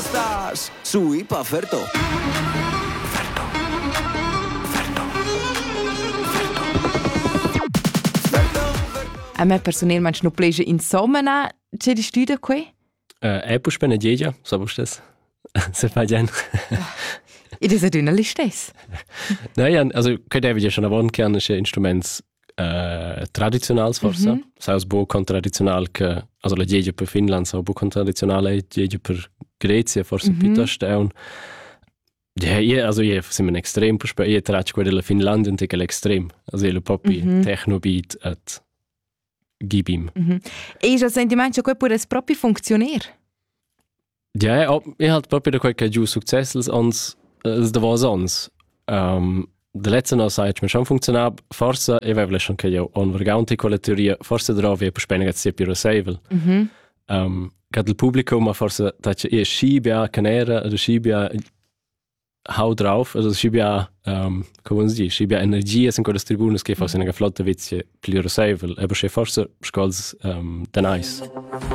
stas su i pa Ferto. A me personalmente non piace insomma, c'è di studio qui? Pus per Nadia, so das. Se fa gen. E das è una listess. Nein, also könnte ja schon avon che Instruments traditionals forse. Saus bo con traditional che also la Nadia per Finland, so bo con traditionale Nadia per Grecia forse piuttosto è un. Ja, io siamo extrem per io traccio quello della Finlandia un tic l'extrem. Also io popi technobeat at gibim. E il sentimento che può proprio funzionare. Ja, io halt proprio da quel che giù successels ons da was ons. De letzte no sai mir schon funktioniert, forse e avevo schon che io on vergaunti con la teoria, forse drovi per spennere che più resevel. Kad il pubblico ma forse tace e scibia canera, da scibia hau drauf, also scibia come si dice, scibia energia in quelle tribune che forse una flotta vizia più resevel, e forse scols da nice.